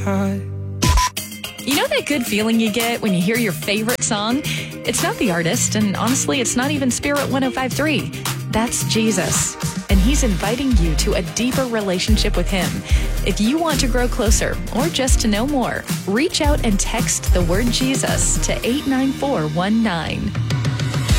high. You know that good feeling you get when you hear your favorite song? It's not the artist, and honestly, it's not even Spirit 105.3. That's Jesus. And he's inviting you to a deeper relationship with him. If you want to grow closer or just to know more, reach out and text the word Jesus to 89419.